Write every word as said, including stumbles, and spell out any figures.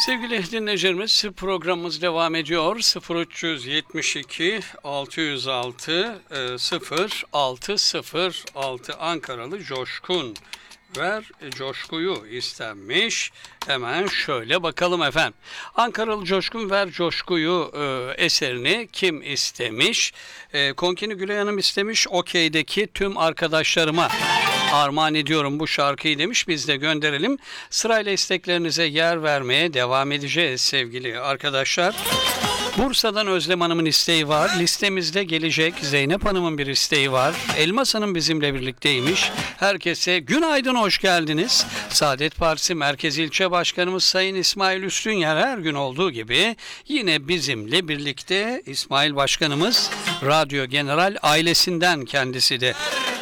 Sevgili dinleyicilerimiz, programımız devam ediyor. sıfır üç yetmiş iki altı yüz altı sıfır altı sıfır altı Ankaralı Coşkun ver coşkuyu istenmiş. Hemen şöyle bakalım efendim. Ankaralı Coşkun ver coşkuyu e, eserini kim istemiş? E, Konkini Gülay Hanım istemiş. Okey'deki tüm arkadaşlarıma armağan ediyorum bu şarkıyı demiş. Biz de gönderelim. Sırayla isteklerinize yer vermeye devam edeceğiz sevgili arkadaşlar. Bursa'dan Özlem Hanım'ın isteği var. Listemizde gelecek Zeynep Hanım'ın bir isteği var. Elmas Hanım bizimle birlikteymiş. Herkese günaydın, hoş geldiniz. Saadet Partisi Merkez İlçe Başkanımız Sayın İsmail Üstünyer her gün olduğu gibi yine bizimle birlikte. İsmail Başkanımız Radyo General ailesinden kendisi de.